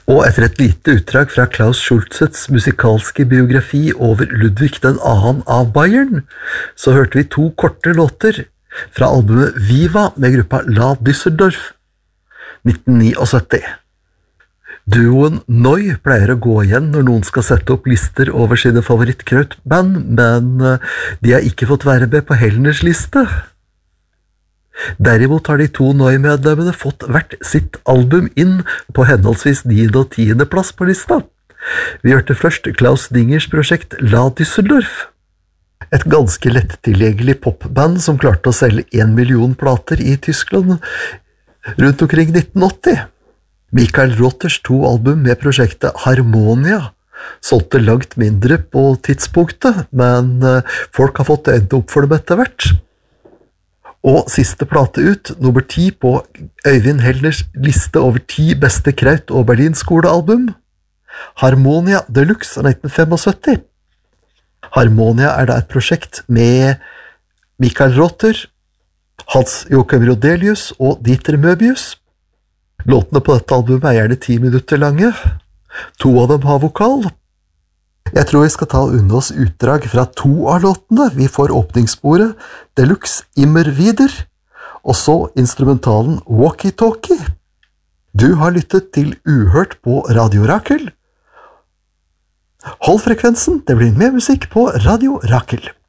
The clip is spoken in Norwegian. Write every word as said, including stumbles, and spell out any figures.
Og etter et lite utdrag fra Klaus Schultzets musikalske biografi over Ludvig den annen av Bayern, så hørte vi to korte låter fra albumet Viva med gruppa La Düsseldorf, nitten syttioni. Duoen Noi pleier å gå igjen når noen skal sette opp lister over sine favorittkrautband, men de har ikke fått være med på Hellners liste. Derimot har de to Noi-medlemmene fått hvert sitt album inn på henholdsvis niende og tiende plass på lista. Vi hørte først Klaus Dingers prosjekt La Düsseldorf, et ganske lettilgjengelig popband som klarte å selge en million plater i Tyskland rundt omkring nitten åtti. Michael Rothers to album med prosjektet Harmonia solgte langt mindre på tidspunktet, men folk har fått øynene opp for dem etter hvert. Og siste plate ut, nummer ti på Øyvind Hellners liste over ti beste Kraut- og Berlinskolealbum, Harmonia Deluxe av nitten syttifem. Harmonia er da et prosjekt med Michael Rother, Hans Joachim Rodelius og Dieter Möbius. Låtene på dette albumet er gjerne ti minutter lange. To av dem har vokal. Jeg tror vi skal ta unna oss utdrag fra to av låtene. Vi får åpningssporet Deluxe Immer Wieder, og så instrumentalen Walkie Talkie. Du har lyttet til Uhørt på Radio Rakel. Hold frekvensen, det blir mer musikk på Radio Rakel.